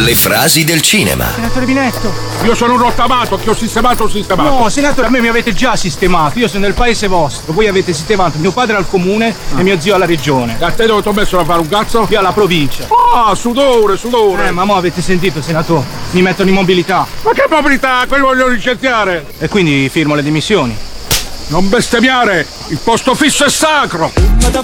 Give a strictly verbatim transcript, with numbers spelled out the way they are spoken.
Le frasi del cinema. Senatore Binetto. Io sono un rottamato, che ho sistemato, ho sistemato. No, senatore, a me mi avete già sistemato. Io sono nel paese vostro. Voi avete sistemato mio padre al comune ah. e mio zio alla regione. E a te dove ti ho messo a fare un cazzo? Io alla provincia. Ah, sudore, sudore. Eh, ma mo avete sentito, senatore? Mi mettono in mobilità. Ma che mobilità? Quelli voglio licenziare. E quindi firmo le dimissioni. Non bestemmiare! Il posto fisso è sacro!